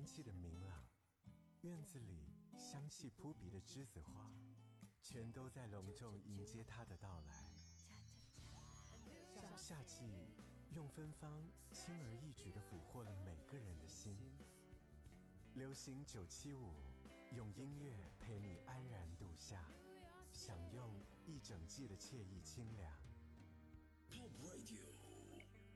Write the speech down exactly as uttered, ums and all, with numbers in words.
天气的明朗，院子里香气扑鼻的栀子花，全都在隆重迎接它的到来。夏季用芬芳轻而易举地俘获了每个人的心。流行九七五，用音乐陪你安然度夏，享用一整季的惬意清凉。 Pop Radio